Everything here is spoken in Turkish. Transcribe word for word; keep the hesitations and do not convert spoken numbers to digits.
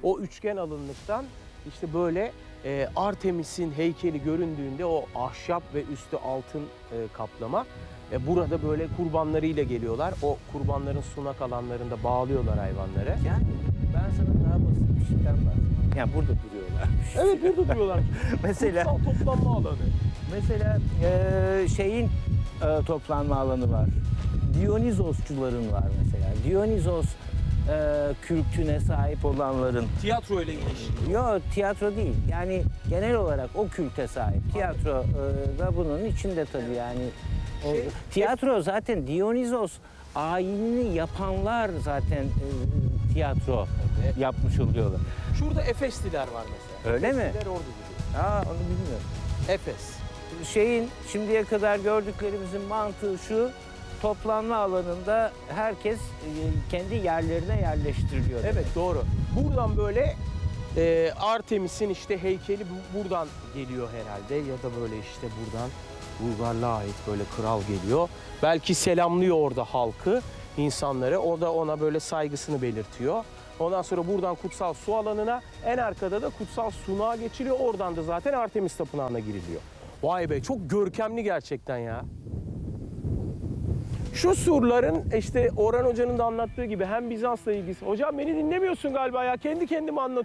O üçgen alınlıktan işte böyle e, Artemis'in heykeli göründüğünde o ahşap ve üstü altın e, kaplama. E, burada böyle kurbanlarıyla geliyorlar. O kurbanların sunak alanlarında bağlıyorlar hayvanları. Yani ben sana daha basit bir şeyden bahsedeyim. Yani burada duruyorlarmış. Evet, burada duruyorlar. Mesela Kutsal toplanma alanı. mesela e, şeyin e, toplanma alanı var. Dionizosçuların var mesela. Dionizos e, kültüne sahip olanların. Tiyatro ile ilişkili. Yok, tiyatro değil. Yani genel olarak o külte sahip. Tiyatro e, da bunun içinde tabii yani. O, Şey, tiyatro zaten Dionizos ayinini yapanlar zaten e, tiyatro Evet. yapmış oluyorlar. Şurada Efesliler var mesela. Öyle mi? Efesliler orada duruyor. Aa, onu bilmiyorum. Efes. Şeyin şimdiye kadar gördüklerimizin mantığı şu: toplanma alanında herkes e, kendi yerlerine yerleştiriliyor. Evet, doğru. Buradan böyle e, Artemis'in işte heykeli bu- buradan geliyor herhalde ya da böyle işte buradan Bulgarlığa ait böyle kral geliyor. Belki selamlıyor orada halkı, insanları. O da ona böyle saygısını belirtiyor. Ondan sonra buradan kutsal su alanına, en arkada da kutsal sunağa geçiliyor. Oradan da zaten Artemis Tapınağı'na giriliyor. Vay be, çok görkemli gerçekten ya. Şu surların işte Orhan Hoca'nın da anlattığı gibi hem Bizans'la ilgisi. Hocam beni dinlemiyorsun galiba ya. Kendi kendime anlatıyorum.